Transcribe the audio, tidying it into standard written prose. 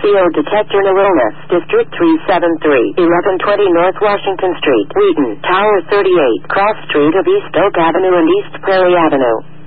Field Detector Illness, District 373, 1120 North Washington Street, Wheaton, Tower 38, Cross Street of East Oak Avenue and East Prairie Avenue.